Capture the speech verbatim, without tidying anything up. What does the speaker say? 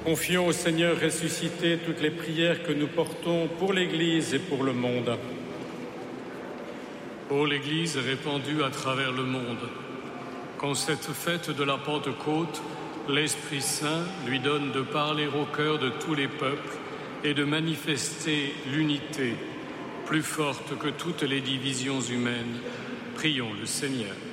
Confions au Seigneur ressuscité toutes les prières que nous portons pour l'Église et pour le monde. Ô l'Église répandue à travers le monde, qu'en cette fête de la Pentecôte, l'Esprit Saint lui donne de parler au cœur de tous les peuples et de manifester l'unité, plus forte que toutes les divisions humaines. Prions le Seigneur.